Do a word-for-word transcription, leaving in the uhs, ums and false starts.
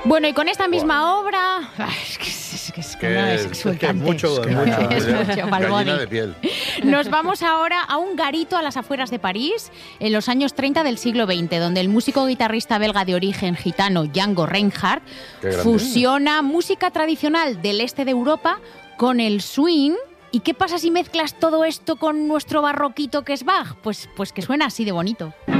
Bueno, y con esta misma obra... Ay, es que es, que es, que que es, es, es que es mucho, es mucho. Es ¿eh? mucho pa'l Gallina body. de piel. Nos vamos ahora a un garito a las afueras de París, en los años treinta del siglo veinte, donde el músico guitarrista belga de origen gitano Django Reinhardt Qué grande. fusiona música tradicional del este de Europa con el swing. ¿Y qué pasa si mezclas todo esto con nuestro barroquito que es Bach? Pues, pues que suena así de bonito.